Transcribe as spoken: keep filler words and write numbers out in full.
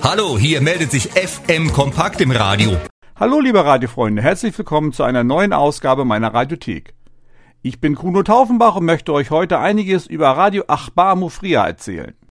Hallo, hier meldet sich F M Kompakt im Radio. Hallo liebe Radiofreunde, herzlich willkommen zu einer neuen Ausgabe meiner Radiothek. Ich bin Kuno Taufenbach und möchte euch heute einiges über Radio Achbar Mufria erzählen.